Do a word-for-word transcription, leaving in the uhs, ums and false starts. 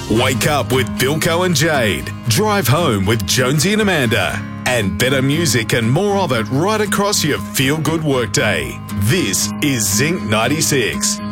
Wake up with Bilko and Jade. Drive home with Jonesy and Amanda. And better music and more of it right across your feel-good workday. This is Zinc ninety-six.